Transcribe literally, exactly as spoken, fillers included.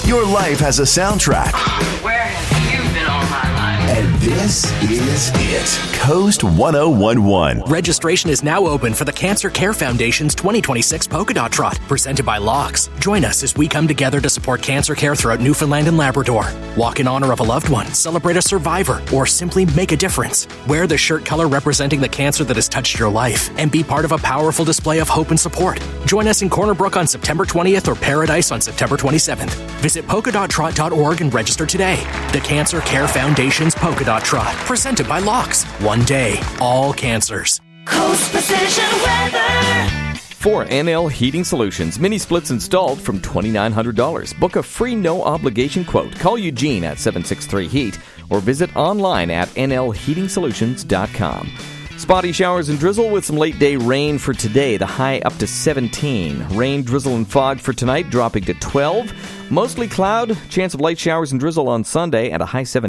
Your life has a soundtrack. Where have you been all my life? And this is it. Coast one oh one one. Registration is now open for the Cancer Care Foundation's twenty twenty-six Polka Dot Trot, presented by Locks. Join us as we come together to support cancer care throughout Newfoundland and Labrador. Walk in honor of a loved one, celebrate a survivor, or simply make a difference. Wear the shirt color representing the cancer that has touched your life and be part of a powerful display of hope and support. Join us in Corner Brook on September twentieth or Paradise on September twenty-seventh. Visit polka dot trot dot org and register today. The Cancer Care Foundation's Polka Dot Trot, presented by Locks. One day, all cancers. Coast Precision Weather. For N L Heating Solutions, mini splits installed from two thousand nine hundred dollars. Book a free no-obligation quote. Call Eugene at seven six three heat or visit online at n l heating solutions dot com. Spotty showers and drizzle with some late-day rain for today. The high up to seventeen. Rain, drizzle, and fog for tonight dropping to twelve. Mostly cloud. Chance of light showers and drizzle on Sunday at a high seventeen.